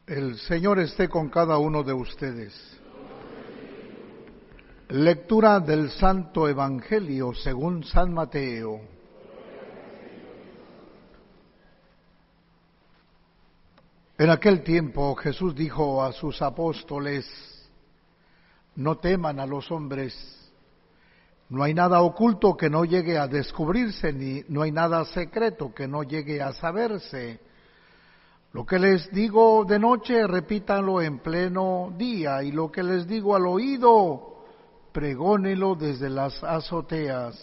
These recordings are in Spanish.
El Señor esté con cada uno de ustedes. Lectura del Santo Evangelio según San Mateo. En aquel tiempo Jesús dijo a sus apóstoles: no teman a los hombres. No hay nada oculto que no llegue a descubrirse, ni no hay nada secreto que no llegue a saberse. Lo que les digo de noche, repítanlo en pleno día, y lo que les digo al oído, pregónenlo desde las azoteas.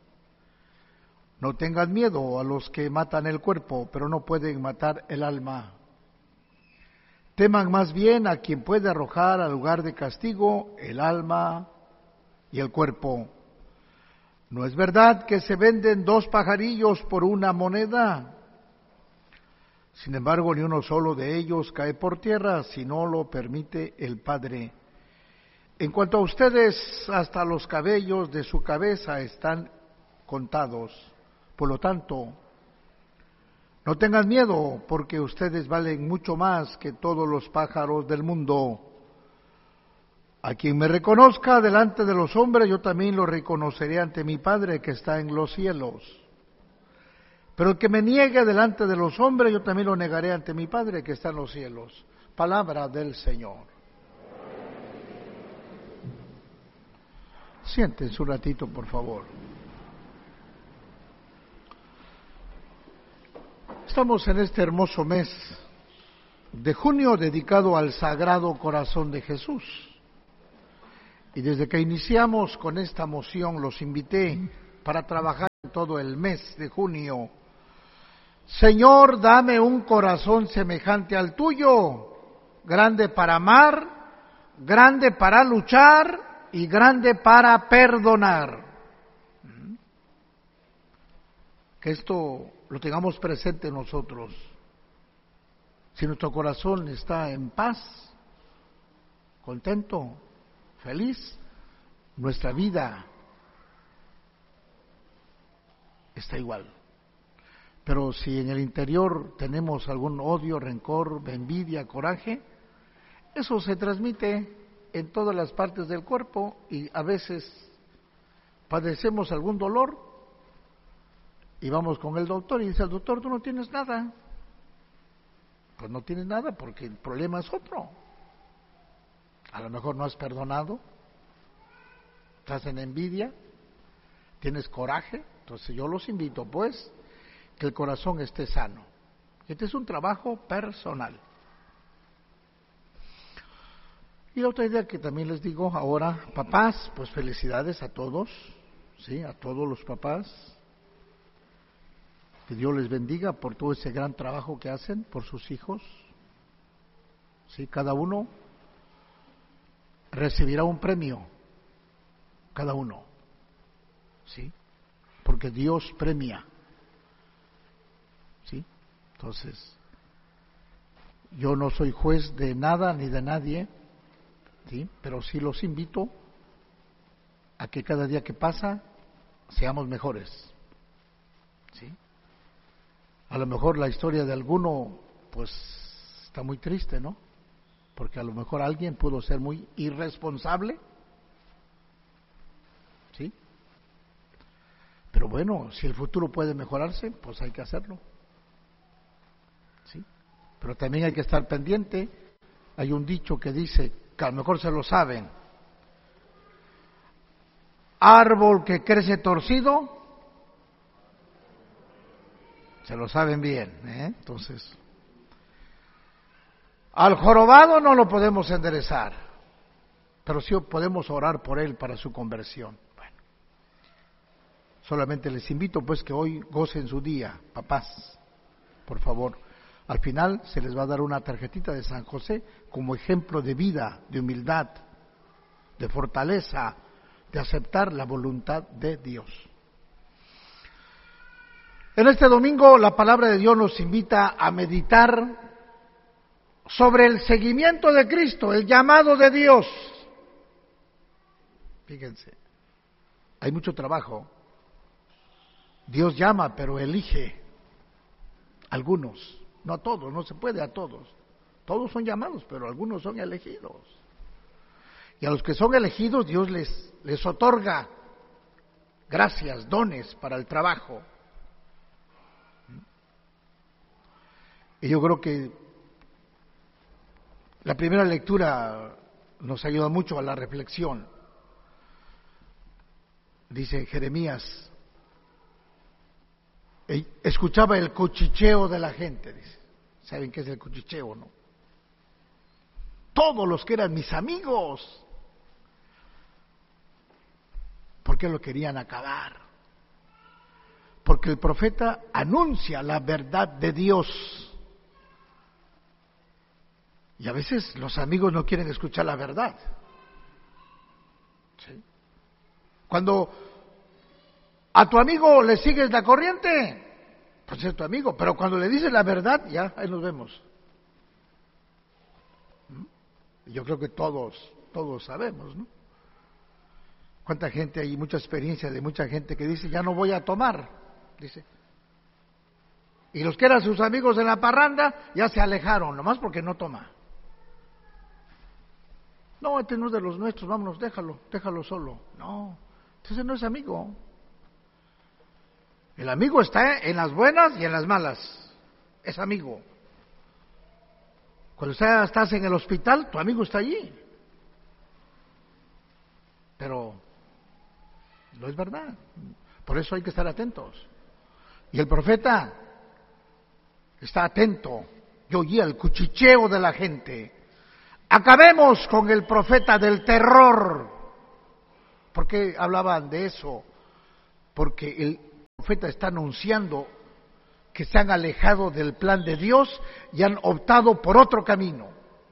No tengan miedo a los que matan el cuerpo, pero no pueden matar el alma. Teman más bien a quien puede arrojar al lugar de castigo el alma y el cuerpo. ¿No es verdad que se venden 2 pajarillos por 1 moneda? Sin embargo, ni uno solo de ellos cae por tierra si no lo permite el Padre. En cuanto a ustedes, hasta los cabellos de su cabeza están contados. Por lo tanto, no tengan miedo, porque ustedes valen mucho más que todos los pájaros del mundo. A quien me reconozca delante de los hombres, yo también lo reconoceré ante mi Padre que está en los cielos. Pero el que me niegue delante de los hombres, yo también lo negaré ante mi Padre que está en los cielos. Palabra del Señor. Siéntense un ratito, por favor. Estamos en este hermoso mes de junio dedicado al Sagrado Corazón de Jesús. Y desde que iniciamos con esta moción, los invité para trabajar en todo el mes de junio. Señor, dame un corazón semejante al tuyo, grande para amar, grande para luchar y grande para perdonar. Que esto lo tengamos presente nosotros. Si nuestro corazón está en paz, contento, feliz, nuestra vida está igual. Pero si en el interior tenemos algún odio, rencor, envidia, coraje, eso se transmite en todas las partes del cuerpo y a veces padecemos algún dolor y vamos con el doctor y dice el doctor: tú no tienes nada. Pues no tienes nada porque el problema es otro. A lo mejor no has perdonado, estás en envidia, tienes coraje. Entonces yo los invito pues que el corazón esté sano. Este es un trabajo personal. Y la otra idea que también les digo ahora, papás, pues felicidades a todos, sí, a todos los papás. Que Dios les bendiga por todo ese gran trabajo que hacen por sus hijos. Sí, cada uno recibirá un premio, cada uno, ¿sí? Porque Dios premia, ¿sí? Entonces, yo no soy juez de nada ni de nadie, ¿sí? Pero sí los invito a que cada día que pasa seamos mejores, ¿sí? A lo mejor la historia de alguno, pues, está muy triste, ¿no? Porque a lo mejor alguien pudo ser muy irresponsable, ¿sí? Pero bueno, si el futuro puede mejorarse, pues hay que hacerlo, ¿sí? Pero también hay que estar pendiente. Hay un dicho que dice, que a lo mejor se lo saben: árbol que crece torcido, se lo saben bien, ¿eh? Entonces, al jorobado no lo podemos enderezar, pero sí podemos orar por él para su conversión. Bueno, solamente les invito pues que hoy gocen su día, papás, por favor. Al final se les va a dar una tarjetita de San José como ejemplo de vida, de humildad, de fortaleza, de aceptar la voluntad de Dios. En este domingo la palabra de Dios nos invita a meditar sobre el seguimiento de Cristo, el llamado de Dios. Fíjense, hay mucho trabajo. Dios llama, pero elige algunos, no a todos, no se puede a todos. Todos son llamados, pero algunos son elegidos. Y a los que son elegidos, Dios les otorga gracias, dones para el trabajo. Y yo creo que la primera lectura nos ayuda mucho a la reflexión. Dice Jeremías, escuchaba el cuchicheo de la gente, dice. ¿Saben qué es el cuchicheo, no? Todos los que eran mis amigos, ¿por qué lo querían acabar? Porque el profeta anuncia la verdad de Dios. Y a veces los amigos no quieren escuchar la verdad. ¿Sí? Cuando a tu amigo le sigues la corriente, pues es tu amigo, pero cuando le dices la verdad, ya, ahí nos vemos. Yo creo que todos sabemos, ¿no? Cuánta gente, hay mucha experiencia de mucha gente que dice, ya no voy a tomar, dice. Y los que eran sus amigos en la parranda, ya se alejaron, nomás porque no toma. No, este no es de los nuestros, vámonos, déjalo solo. No, entonces no es amigo. El amigo está en las buenas y en las malas. Es amigo. Cuando estás en el hospital, tu amigo está allí. Pero no es verdad. Por eso hay que estar atentos. Y el profeta está atento. Yo oía el cuchicheo de la gente. Acabemos con el profeta del terror. ¿Por qué hablaban de eso? Porque el profeta está anunciando que se han alejado del plan de Dios y han optado por otro camino.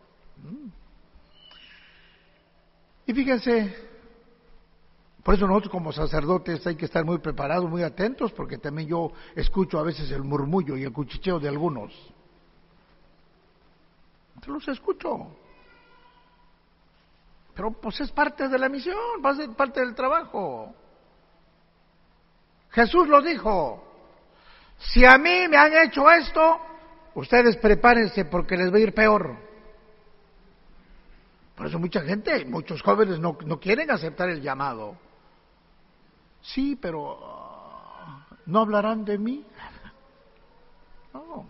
Y fíjense, por eso nosotros como sacerdotes hay que estar muy preparados, muy atentos, porque también yo escucho a veces el murmullo y el cuchicheo de algunos. Yo los escucho. Pero pues es parte de la misión, va a ser parte del trabajo. Jesús lo dijo. Si a mí me han hecho esto, ustedes prepárense porque les va a ir peor. Por eso mucha gente, muchos jóvenes no quieren aceptar el llamado. Sí, pero ¿no hablarán de mí? No.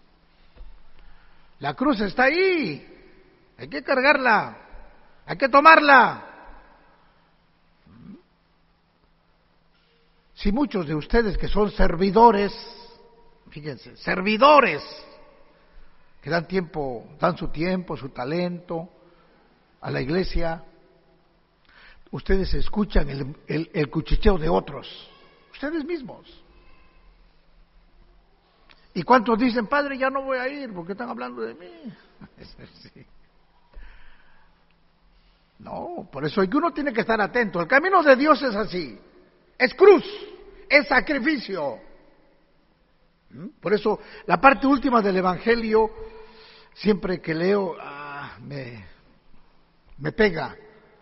La cruz está ahí. Hay que cargarla. Hay que tomarla. Si muchos de ustedes que son servidores, fíjense, servidores, que dan su tiempo, su talento a la iglesia, ustedes escuchan el cuchicheo de otros, ustedes mismos. ¿Y cuántos dicen, padre, ya no voy a ir porque están hablando de mí? Sí. No, por eso es que uno tiene que estar atento. El camino de Dios es así, es cruz, es sacrificio. Por eso la parte última del Evangelio, siempre que leo, me pega.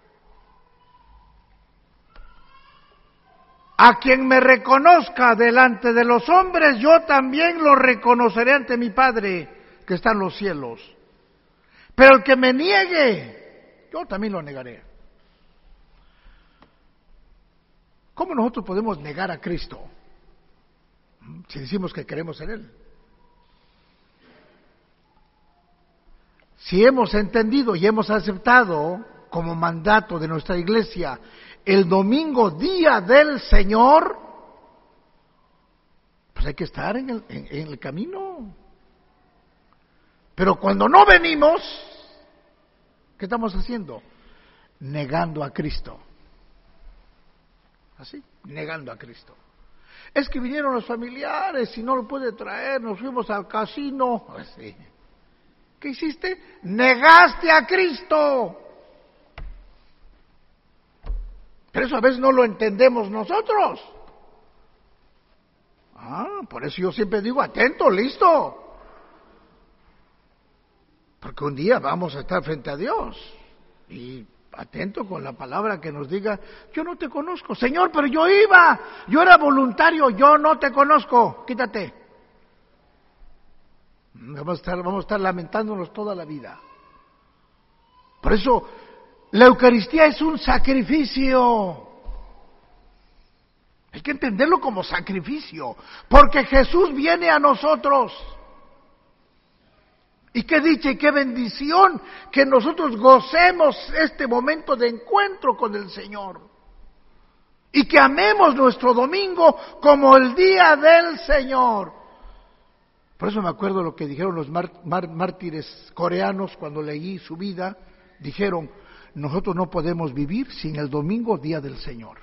A quien me reconozca delante de los hombres, yo también lo reconoceré ante mi Padre que está en los cielos. Pero el que me niegue, yo también lo negaré. ¿Cómo nosotros podemos negar a Cristo si decimos que creemos en Él? Si hemos entendido y hemos aceptado como mandato de nuestra iglesia el domingo, día del Señor, pues hay que estar en el camino. Pero cuando no venimos, ¿qué estamos haciendo? Negando a Cristo. Así, negando a Cristo. Es que vinieron los familiares y no lo puede traer, nos fuimos al casino. Así. ¿Qué hiciste? Negaste a Cristo. Pero eso a veces no lo entendemos nosotros. Por eso yo siempre digo, atento, listo. Porque un día vamos a estar frente a Dios. Y atento con la palabra que nos diga, yo no te conozco. Señor, pero yo era voluntario, yo no te conozco, quítate. Vamos a estar lamentándonos toda la vida. Por eso, la Eucaristía es un sacrificio. Hay que entenderlo como sacrificio, porque Jesús viene a nosotros. Y qué dicha y qué bendición que nosotros gocemos este momento de encuentro con el Señor. Y que amemos nuestro domingo como el día del Señor. Por eso me acuerdo lo que dijeron los mártires coreanos cuando leí su vida. Dijeron, nosotros no podemos vivir sin el domingo, día del Señor.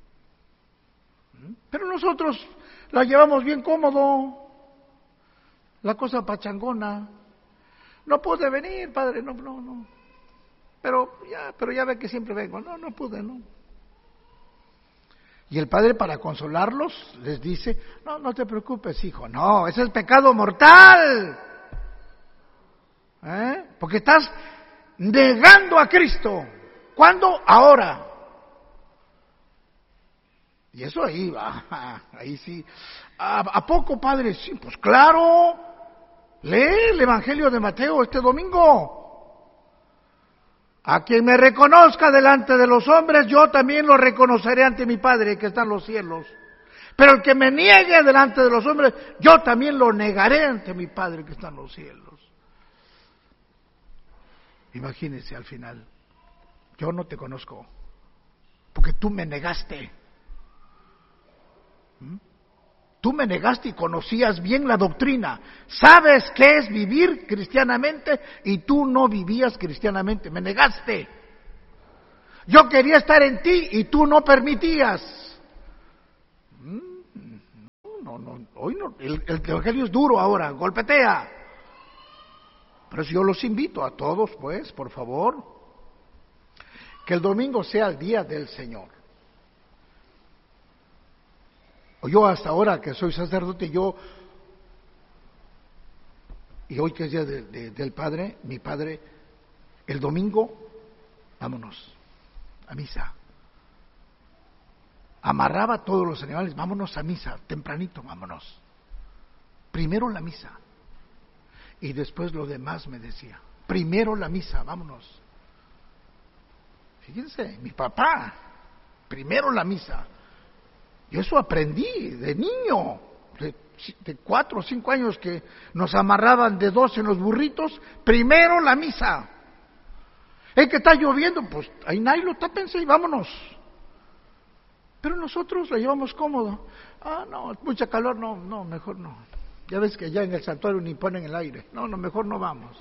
Pero nosotros la llevamos bien cómodo, la cosa pachangona. No pude venir, padre, no. Pero ya ve que siempre vengo. No pude, no. Y el padre, para consolarlos, les dice, no te preocupes, hijo, no, ese es pecado mortal. Porque estás negando a Cristo. ¿Cuándo? Ahora. Y eso ahí va, ahí sí. ¿A poco, padre? Sí, pues claro. Lee el Evangelio de Mateo este domingo. A quien me reconozca delante de los hombres, yo también lo reconoceré ante mi Padre que está en los cielos. Pero el que me niegue delante de los hombres, yo también lo negaré ante mi Padre que está en los cielos. Imagínense al final, yo no te conozco, porque tú me negaste. Tú me negaste y conocías bien la doctrina. Sabes qué es vivir cristianamente y tú no vivías cristianamente. Me negaste. Yo quería estar en ti y tú no permitías. No. Hoy no. El evangelio es duro ahora, golpetea. Pero yo los invito a todos, pues, por favor, que el domingo sea el día del Señor. Yo hasta ahora que soy sacerdote, y hoy que es día del Padre, mi padre, el domingo, vámonos a misa. Amarraba a todos los animales, vámonos a misa, tempranito, vámonos. Primero la misa. Y después lo demás me decía. Primero la misa, vámonos. Fíjense, mi papá, primero la misa. Yo eso aprendí de niño, de 4 o 5 años que nos amarraban de 2 en los burritos, primero la misa. Es que está lloviendo, pues ahí Nailo, tápense y vámonos. Pero nosotros la llevamos cómodo. No, mucha calor, no, mejor no. Ya ves que ya en el santuario ni ponen el aire. No, mejor no vamos.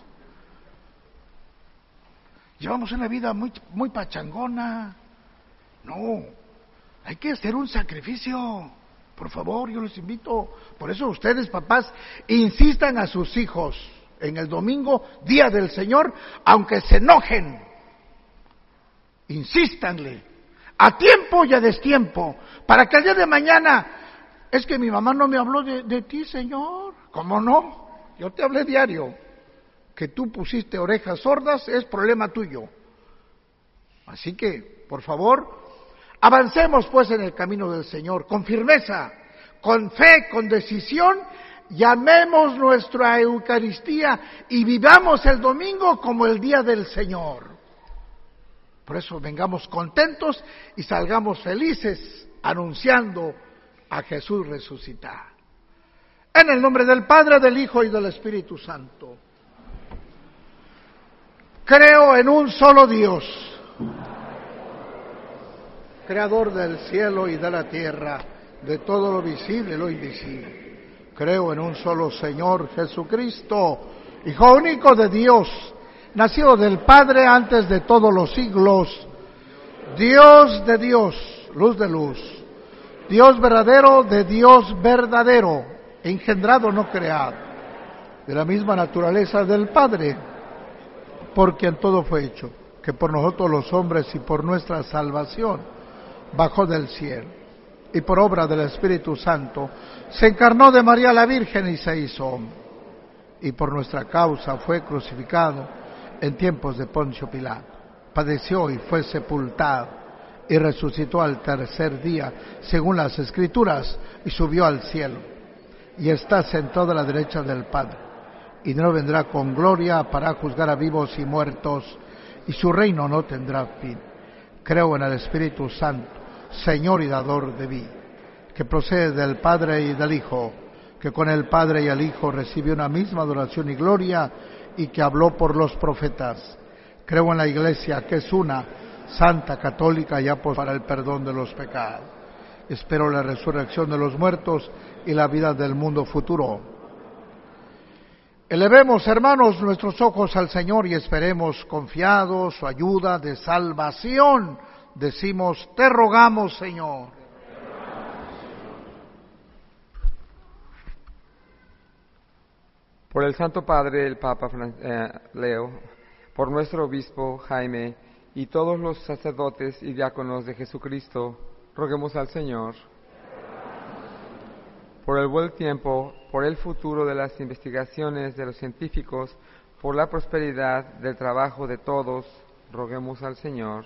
Llevamos una vida muy pachangona. No, hay que hacer un sacrificio. Por favor, yo les invito. Por eso ustedes, papás, insistan a sus hijos en el domingo, día del Señor, aunque se enojen. Insístanle, a tiempo y a destiempo, para que el día de mañana, es que mi mamá no me habló de ti, Señor. ¿Cómo no? Yo te hablé diario. Que tú pusiste orejas sordas es problema tuyo. Así que, por favor, avancemos pues en el camino del Señor, con firmeza, con fe, con decisión, llamemos nuestra Eucaristía y vivamos el domingo como el día del Señor. Por eso vengamos contentos y salgamos felices anunciando a Jesús resucitado. En el nombre del Padre, del Hijo y del Espíritu Santo. Creo en un solo Dios, Creador del cielo y de la tierra, de todo lo visible y lo invisible. Creo en un solo Señor Jesucristo, Hijo único de Dios, nacido del Padre antes de todos los siglos, Dios de Dios, luz de luz, Dios verdadero de Dios verdadero, engendrado, no creado, de la misma naturaleza del Padre, por quien todo fue hecho, que por nosotros los hombres y por nuestra salvación bajó del cielo, y por obra del Espíritu Santo se encarnó de María la Virgen y se hizo hombre, y por nuestra causa fue crucificado en tiempos de Poncio Pilato, padeció y fue sepultado, y resucitó al tercer día, según las Escrituras, y subió al cielo, y está sentado a la derecha del Padre, y no vendrá con gloria para juzgar a vivos y muertos, y su reino no tendrá fin. Creo en el Espíritu Santo, Señor y dador de vida, que procede del Padre y del Hijo, que con el Padre y el Hijo recibe una misma adoración y gloria, y que habló por los profetas. Creo en la Iglesia, que es una, santa, católica y apostólica, para el perdón de los pecados. Espero la resurrección de los muertos y la vida del mundo futuro. Elevemos, hermanos, nuestros ojos al Señor y esperemos confiados su ayuda de salvación. Decimos: te rogamos, Señor. Por el Santo Padre, el Papa Leo, por nuestro obispo Jaime y todos los sacerdotes y diáconos de Jesucristo, roguemos al Señor. Por el buen tiempo, por el futuro de las investigaciones de los científicos, por la prosperidad del trabajo de todos, roguemos al Señor.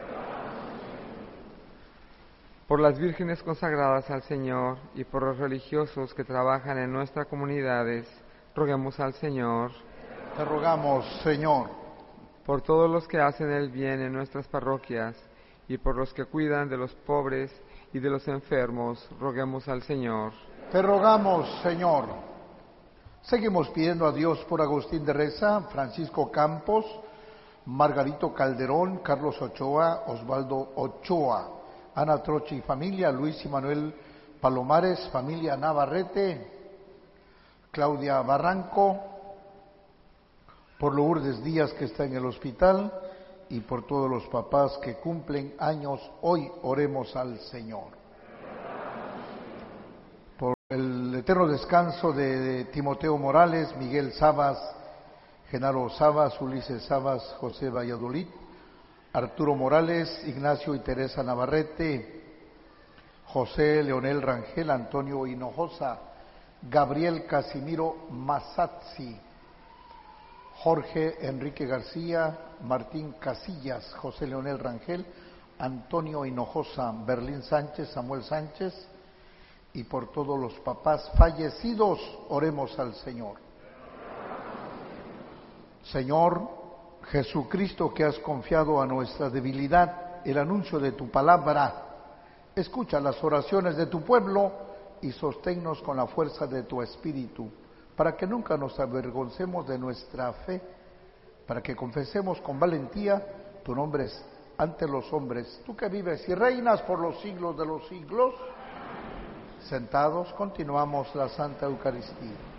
Por las vírgenes consagradas al Señor y por los religiosos que trabajan en nuestras comunidades, roguemos al Señor. Te rogamos, Señor. Por todos los que hacen el bien en nuestras parroquias y por los que cuidan de los pobres y de los enfermos, roguemos al Señor. Te rogamos, Señor. Seguimos pidiendo a Dios por Agustín de Reza, Francisco Campos, Margarito Calderón, Carlos Ochoa, Osvaldo Ochoa, Ana Troche y familia, Luis y Manuel Palomares, familia Navarrete, Claudia Barranco, por Lourdes Díaz, que está en el hospital, y por todos los papás que cumplen años hoy. Oremos al Señor. Por el eterno descanso de Timoteo Morales, Miguel Sabas, Genaro Sabas, Ulises Sabas, José Valladolid, Arturo Morales, Ignacio y Teresa Navarrete, José Leonel Rangel, Antonio Hinojosa, Gabriel Casimiro Masazzi, Jorge Enrique García, Martín Casillas, José Leonel Rangel, Antonio Hinojosa, Berlín Sánchez, Samuel Sánchez, y por todos los papás fallecidos, oremos al Señor. Señor Jesucristo, que has confiado a nuestra debilidad el anuncio de tu palabra, escucha las oraciones de tu pueblo y sosténnos con la fuerza de tu Espíritu, para que nunca nos avergoncemos de nuestra fe, para que confesemos con valentía tu nombre ante los hombres, tú que vives y reinas por los siglos de los siglos. Sentados, continuamos la Santa Eucaristía.